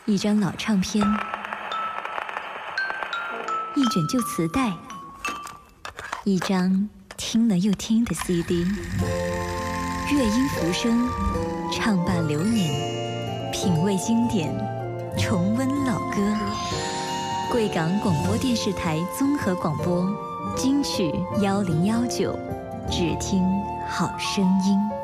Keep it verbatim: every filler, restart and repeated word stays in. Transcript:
一张老唱片，一卷旧磁带，一张听了又听的 C D。乐音浮生，唱伴流年，品味经典，重温老歌。贵港广播电视台综合广播，金曲幺零幺九，只听好声音。